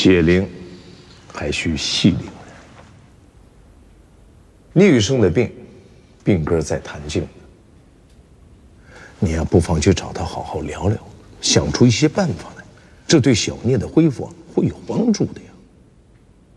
解铃还需系铃人。你雨生的病根在痰茎呢，你呀不妨去找他好好聊聊，想出一些办法来，这对小聂的恢复会有帮助的呀。